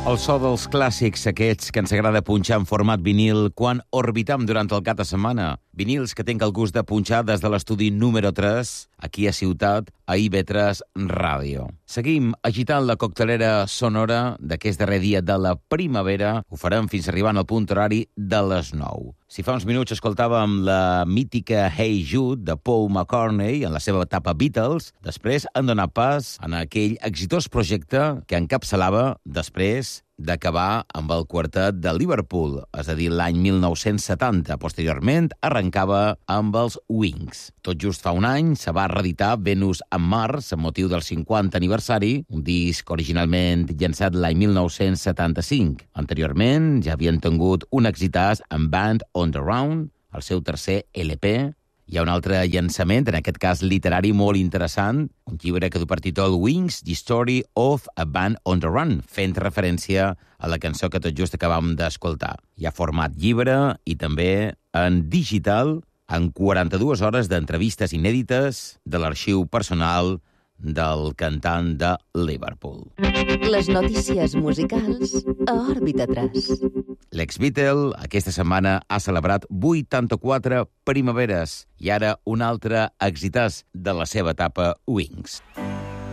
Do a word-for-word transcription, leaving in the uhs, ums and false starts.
El so dels clàssics aquests que ens agrada punxar en format vinil quan orbitam durant el cap de setmana. Vinils que tinc el gust de punxar des de l'estudi número tres, aquí a Ciutat, a I B tres Ràdio. Seguim agitant la coctelera sonora d'aquest darrer dia de la primavera. Ho farem fins arribant al punt horari de les nou. Si fa uns minuts escoltàvem la mítica Hey Jude de Paul McCartney en la seva etapa Beatles, després han donat pas en aquell exitós projecte que encapçalava després d'acabar amb el quartet de Liverpool, és a dir, l'any mil nou-cents setanta. Posteriorment, arrencava amb els Wings. Tot just fa un any se va reeditar Venus en Mars, amb motiu del cinquanta aniversari, un disc originalment llançat l'any mil nou-cents setanta-cinc. Anteriorment, ja havien tingut un exitàs amb Band on the Run, el seu tercer L P. Hi ha un altre llançament, en aquest cas literari molt interessant, un llibre que du per títol Wings, The Story of a Band on the Run, fent referència a la cançó que tot just acabàvem d'escoltar. Hi ha format llibre i també en digital, en quaranta-dues hores d'entrevistes inèdites de l'arxiu personal del cantant de Liverpool. Les notícies musicals a Òrbita tres. L'ex-Beatle aquesta setmana ha celebrat vuitanta-quatre primaveres i ara un altre exitàs de la seva etapa Wings.